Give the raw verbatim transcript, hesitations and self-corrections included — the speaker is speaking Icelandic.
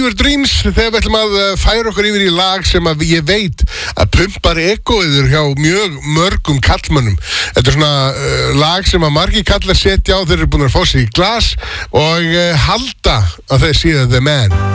Your Dreams þegar við ætlum að færa okkur yfir í lag sem að ég veit að pumpar egoiður hjá mjög mörgum kallmönnum. Þetta er svona uh, lag sem að margir kallar setja á þeir eru búin að fá sig í glas og uh, halda að þeir séu the man.